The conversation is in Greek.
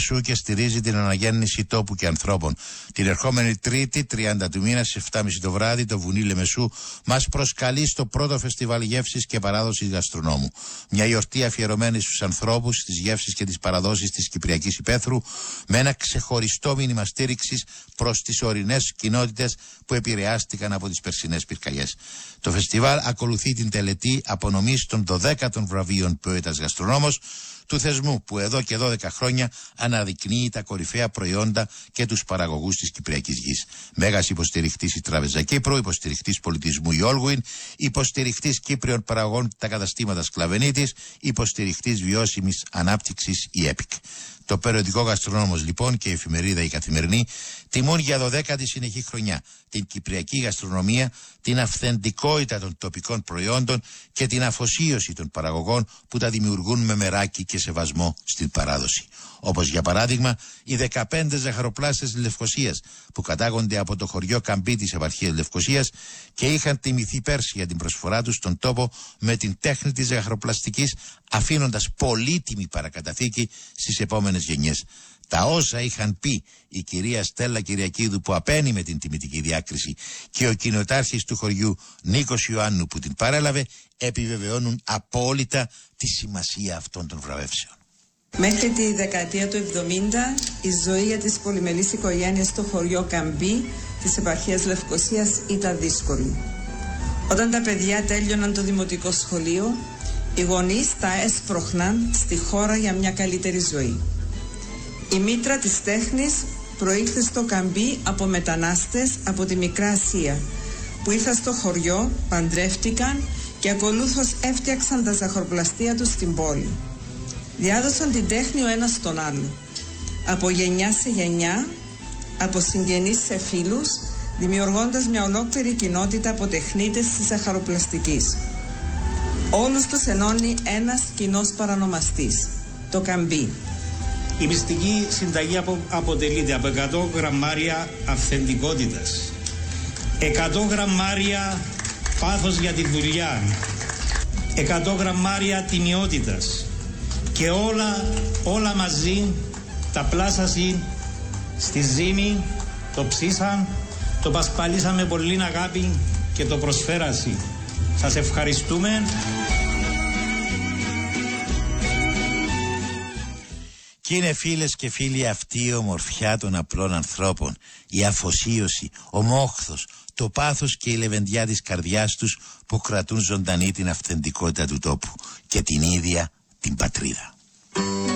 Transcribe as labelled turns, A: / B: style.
A: Λεμεσού και στηρίζει την αναγέννηση τόπου και ανθρώπων. Την ερχόμενη Τρίτη, 30 του μήνα, στις 7.30 το βράδυ, το Βουνί Λεμεσού μας προσκαλεί στο πρώτο φεστιβάλ γεύσης και παράδοσης γαστρονόμου. Μια γιορτή αφιερωμένη στους ανθρώπους, στις γεύσεις και τις παραδόσεις της Κυπριακής Υπαίθρου, με ένα ξεχωριστό μήνυμα στήριξης προς τις ορεινές κοινότητες που επηρεάστηκαν από τις περσινές πυρκαγιές. Το φεστιβάλ ακολουθεί την τελετή απονομής των 12ων βραβείων Ποέτας Γαστρονόμος του θεσμού που εδώ και 12 χρόνια αναδεικνύει τα κορυφαία προϊόντα και τους παραγωγούς της Κυπριακής Γης. Μέγας υποστηριχτής η Τράπεζα Κύπρου, υποστηριχτής πολιτισμού η Όλγουιν, υποστηριχτής Κύπριων παραγωγών τα καταστήματα Σκλαβενίτης, υποστηριχτής βιώσιμης ανάπτυξης η ΕΠΙΚ. Το περιοδικό Γαστρονόμος λοιπόν και η εφημερίδα η Καθημερινή τιμούν για 12η συνεχή χρονιά την κυπριακή γαστρονομία, την αυθεντικότητα των τοπικών προϊόντων και την αφοσίωση των παραγωγών που τα δημιουργούν με μεράκι και σεβασμό στην παράδοση. Όπως για παράδειγμα οι 15 ζαχαροπλάστες της Λευκωσίας που κατάγονται από το χωριό Καμπή της επαρχίας Λευκωσίας και είχαν τιμηθεί πέρσι για την προσφορά τους στον τόπο με την τέχνη της ζαχαροπλαστικής, αφήνοντας πολύτιμη παρακαταθήκη στις επόμενες γενιές. Τα όσα είχαν πει η κυρία Στέλλα Κυριακίδου που απένει με την τιμητική διάκριση και ο κοινοτάρχης του χωριού Νίκος Ιωάννου που την παρέλαβε επιβεβαιώνουν απόλυτα τη σημασία αυτών των βραβεύσεων.
B: Μέχρι τη δεκαετία του 70 η ζωή για τις πολυμελείς οικογένειες στο χωριό Καμπή της επαρχίας Λευκωσίας ήταν δύσκολη. Όταν τα παιδιά τέλειωναν το δημοτικό σχολείο, οι γονείς τα έσπροχναν στη χώρα για μια καλύτερη ζωή. Η μήτρα της τέχνης προήλθε στο Καμπί από μετανάστες από τη Μικρά Ασία που ήρθαν στο χωριό, παντρεύτηκαν και ακολούθως έφτιαξαν τα ζαχαροπλαστεία τους στην πόλη. Διάδωσαν την τέχνη ο ένας στον άλλο. Από γενιά σε γενιά, από συγγενείς σε φίλους, δημιουργώντας μια ολόκληρη κοινότητα από τεχνίτες της ζαχαροπλαστικής. Όλους τους ενώνει ένας κοινός παρανομαστής, το Καμπί.
C: Η μυστική συνταγή αποτελείται από 100 γραμμάρια αυθεντικότητας, 100 γραμμάρια πάθος για τη δουλειά, 100 γραμμάρια τιμιότητας και όλα μαζί τα πλάσασαν στη ζύμη, το ψήσαν, το πασπαλίσαν με πολλή αγάπη και το προσφέρασαν. Σας ευχαριστούμε.
A: Και είναι φίλες και φίλοι αυτή η ομορφιά των απλών ανθρώπων, η αφοσίωση, ο μόχθος, το πάθος και η λεβεντιά της καρδιάς τους που κρατούν ζωντανή την αυθεντικότητα του τόπου και την ίδια την πατρίδα.